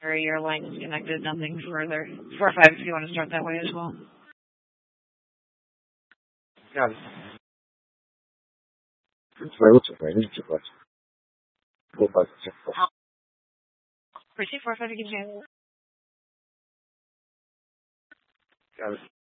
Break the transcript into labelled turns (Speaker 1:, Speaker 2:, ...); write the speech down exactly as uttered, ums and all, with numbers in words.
Speaker 1: Or your line is connected, nothing further. Four five if you want to start that way as well.
Speaker 2: Got it. Sorry, what's your name? Four five six four.
Speaker 1: Proceed four five, you can hear.
Speaker 2: Got it.